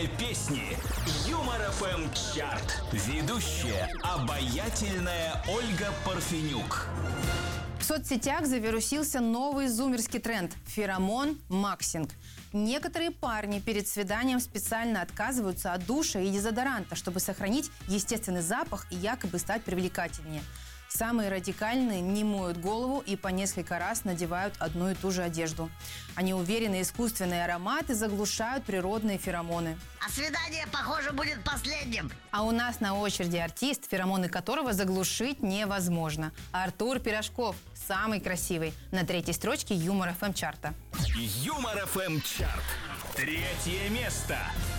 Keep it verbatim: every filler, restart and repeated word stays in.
Песни Юмор эф эм Чарт. Ведущая обаятельная Ольга Парфенюк. В соцсетях завирусился новый зумерский тренд – феромон-максинг. Некоторые парни перед свиданием специально отказываются от душа и дезодоранта, чтобы сохранить естественный запах и якобы стать привлекательнее. Самые радикальные не моют голову и по несколько раз надевают одну и ту же одежду. Они уверены, искусственные ароматы заглушают природные феромоны. А свидание, похоже, будет последним. А у нас на очереди артист, феромоны которого заглушить невозможно. Артур Пирожков, самый красивый, на третьей строчке Юмор эф эм чарта. Юмор эф эм Чарт. Третье место.